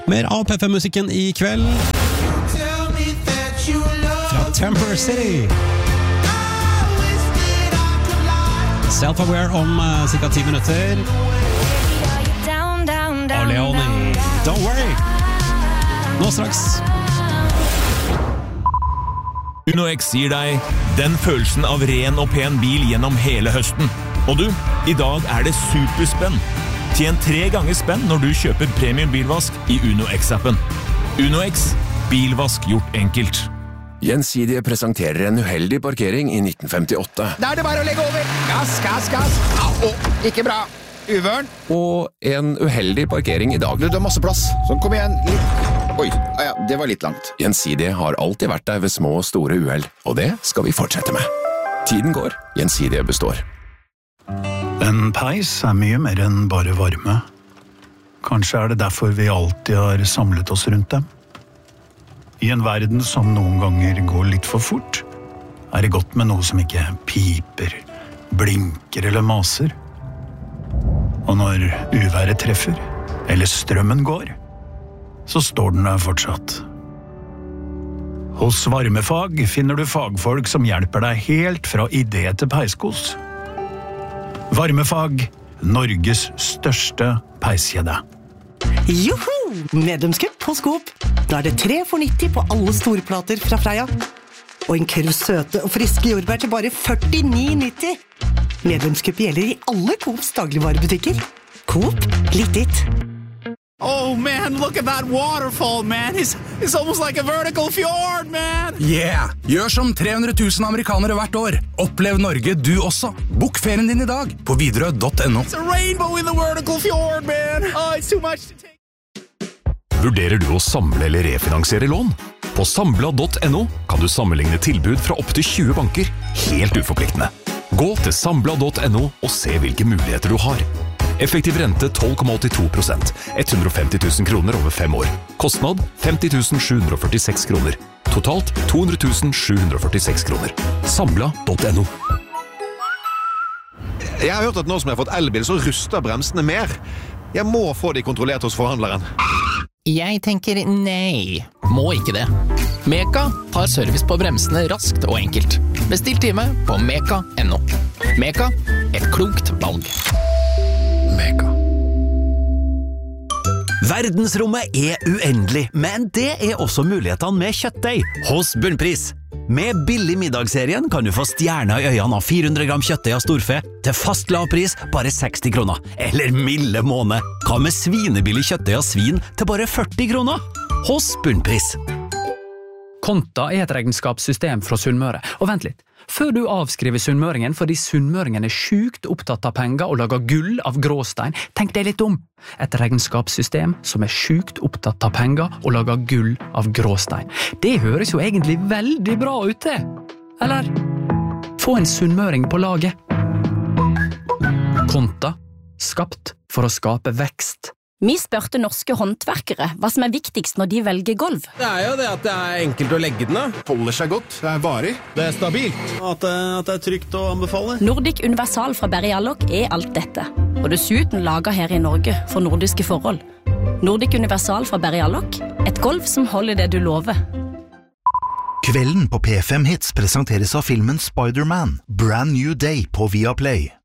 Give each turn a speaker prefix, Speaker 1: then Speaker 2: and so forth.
Speaker 1: Mer av P5-musikken I kveld fra Temper City. Self-aware om cirka 10 minutter. Og Leone, don't worry. Nå straks.
Speaker 2: UnoX gir deg den følelsen av ren og pen bil gjennom hele høsten. Og du, I dag det superspenn. Tjen 3 ganger spenn når du kjøper premium bilvask I UnoX-appen. UnoX, bilvask gjort enkelt.
Speaker 3: Gjensidige presenterer en uheldig parkering I 1958.
Speaker 4: Da det bare å legge over. Gass. Au, ikke bra. Uvørn.
Speaker 3: Og en uheldig parkering I dag.
Speaker 4: Du har masse plass. Så kom igjen, litt. Oi, ja, det var litt langt.
Speaker 3: Gjensidige har alltid vært der ved små og store uheld, og det skal vi fortsette med. Tiden går, Gjensidige består.
Speaker 5: En peis mye mer enn bare varme. Kanskje det derfor vi alltid har samlet oss rundt dem. I en verden som noen ganger går litt for fort, det godt med noe som ikke piper, blinker eller maser. Og når uværet treffer, eller strømmen går, så står den der fortsatt. Hos Varmefag finner du fagfolk som hjelper deg helt fra idé til peiskos. Varmefag, Norges største peiskjede.
Speaker 6: Joho! Medlemskap på Coop. Da det 3 for 90 på alle storplater fra Freia. Og en krus søte og friske jordbær til bare 49,90. Medlemskap gjelder I alle Coops dagligvarebutikker. Coop, litt ditt.
Speaker 7: Oh man, look at that waterfall, man. It's almost like a vertical fjord, man.
Speaker 8: Yeah! Gjør som 300 000 amerikanere hvert år. Opplev Norge du også. Bok ferien din I dag på Widerøe.no.
Speaker 7: It's a rainbow in the vertical fjord, man. Oh, it's too much to take.
Speaker 2: Vurderer du å samle eller refinansiere lån? På Sambla.no kan du sammenligne tilbud fra opp til 20 banker, helt uforpliktende. Gå til Sambla.no og se hvilke muligheter du har. Effektiv rente 12,82%, 150 000 kroner over 5 år. Kostnad 50 746 kroner. Totalt 200 746 kroner. Sambla.no.
Speaker 9: Jeg har hørt at nå som jeg har fått elbil, så ruster bremsene mer. Jeg må få de kontrollert hos forhandleren.
Speaker 10: Jeg tenker nei, må ikke det. Meka tar service på bremsene raskt og enkelt. Bestill time på meka.no. Meka, et klokt valg. Meka.
Speaker 11: Verdensrommet uendelig, men det også mulighetene med kjøttdeig hos Bunnpris. Med billig middagsserien kan du få stjerner I øynene av 400 gram kjøttdeig av storfe til fast lavpris bare 60 kroner. Eller milde måned. Hva med svinebillig kjøttdeig av svin til bare 40 kroner? Hos Bunnpris.
Speaker 12: Konta et regnskapssystem fra Sunnmøre. Og vent litt. Før du avskriver sunnmøringen fordi sunnmøringen sjukt opptatt av penger og lager gull av gråstein, tenk deg litt om. Et regnskapssystem som sjukt opptatt av penger og lager gull av gråstein. Det høres jo egentlig veldig bra ut det. Eller? Få en sunnmøring på laget. Konta. Skapt for å skape vekst.
Speaker 13: Vi spørte norske håndverkere hva som viktigst når de velger gulv.
Speaker 14: Det jo det at det enkelt å legge den da.
Speaker 9: Holder seg godt, det varig, det stabilt.
Speaker 14: At det trygt å anbefale.
Speaker 13: Nordic Universal fra Berrialloc alt dette. Og dessuten laget her I Norge for nordiske forhold. Nordic Universal fra Berrialloc, et gulv som holder det du lover.
Speaker 15: Kvelden på P5 Hits presenteres av filmen Spider-Man, Brand New Day på Viaplay.